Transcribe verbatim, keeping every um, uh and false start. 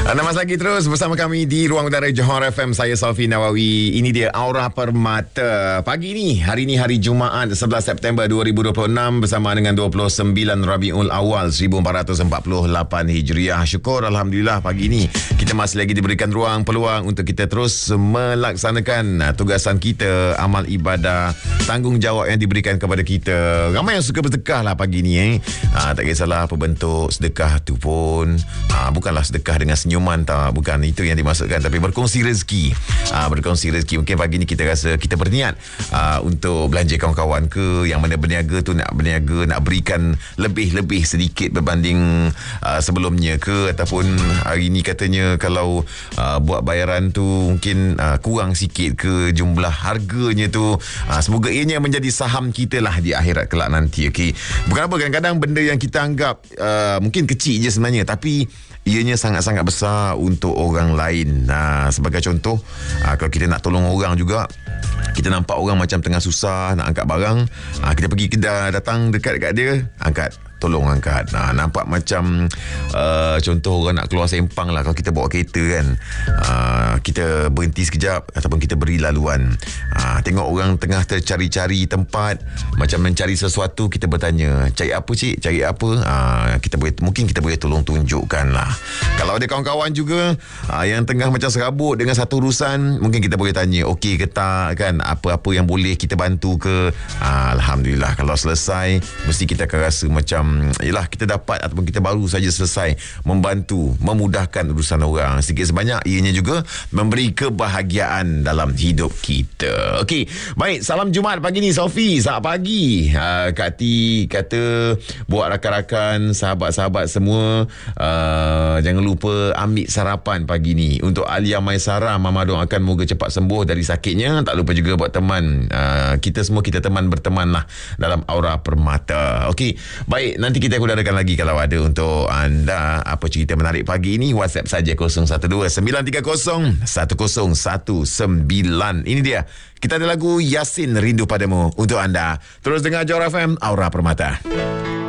Anda masih lagi terus bersama kami di Ruang Udara Johor F M. Saya Salfi Nawawi. Ini dia Aura Permata. Pagi ni, hari ni hari Jumaat sebelas September dua ribu dua puluh enam bersama dengan dua puluh sembilan Rabiul Awal seribu empat ratus empat puluh lapan Hijriah. Syukur Alhamdulillah pagi ni kita masih lagi diberikan ruang peluang untuk kita terus melaksanakan tugasan kita, amal ibadah, tanggungjawab yang diberikan kepada kita. Ramai yang suka bersedekah lah pagi ni eh. Ha, tak kisahlah apa bentuk sedekah tu pun. Ha, bukanlah sedekah dengan senyuman, tak, bukan itu yang dimaksudkan, tapi berkongsi rezeki. Ha, berkongsi rezeki. Mungkin pagi ni kita rasa kita berniat ha, untuk belanja kawan-kawan ke, yang mana berniaga tu nak berniaga, nak berikan lebih-lebih sedikit berbanding uh, sebelumnya ke, ataupun hari ni katanya kalau uh, buat bayaran tu mungkin uh, kurang sikit ke jumlah harganya tu. Uh, semoga ianya menjadi saham kita lah di akhirat kelak nanti. Okay? Bukan apa, kadang-kadang benda yang kita anggap uh, mungkin kecil je sebenarnya, tapi ianya sangat-sangat besar untuk orang lain. Nah, sebagai contoh, aa, kalau kita nak tolong orang juga, kita nampak orang macam tengah susah nak angkat barang, aa, kita pergi kedai, datang dekat dekat dia, angkat, tolong angkat. Nah, nampak macam uh, contoh orang nak keluar sempang lah, kalau kita bawa kereta kan, uh, kita berhenti sekejap ataupun kita beri laluan. Uh, tengok orang tengah tercari-cari tempat, macam mencari sesuatu, kita bertanya, cari apa cik, cari apa, uh, kita boleh, mungkin kita boleh tolong tunjukkan lah. Kalau ada kawan-kawan juga uh, yang tengah macam serabut dengan satu urusan, mungkin kita boleh tanya okey ke tak, kan, apa-apa yang boleh kita bantu ke. uh, Alhamdulillah, kalau selesai mesti kita akan rasa macam yelah, kita dapat ataupun kita baru saja selesai membantu, memudahkan urusan orang. Sedikit sebanyak ianya juga memberi kebahagiaan dalam hidup kita. Okey, baik, salam Jumaat pagi ni Sofi. Selamat pagi. uh, Kak Ti kata buat rakan-rakan, sahabat-sahabat semua, uh, jangan lupa ambil sarapan pagi ni. Untuk Alia Maisara, Mama doakan moga cepat sembuh dari sakitnya. Tak lupa juga buat teman, uh, kita semua, kita teman berteman lah dalam Aura Permata. Okey, baik, nanti kita udarakan lagi kalau ada untuk anda apa cerita menarik pagi ini. WhatsApp saja kosong satu dua sembilan tiga kosong satu kosong satu sembilan. Ini dia, kita ada lagu Yasin Rindu Padamu untuk anda. Terus dengar Johor F M, Aura Permata.